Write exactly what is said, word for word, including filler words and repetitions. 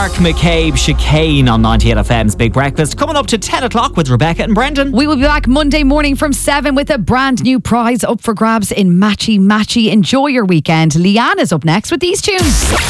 Mark McCabe, Chicane on ninety-eight F M's Big Breakfast. Coming up to ten o'clock with Rebecca and Brendan. We will be back Monday morning from seven with a brand new prize up for grabs in Matchy Matchy. Enjoy your weekend. Leanne is up next with these tunes.